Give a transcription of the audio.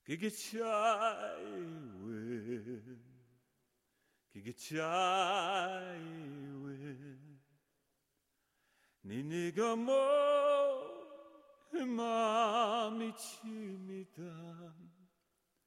Get shy with, get shy with. 네가 뭐 마음이 치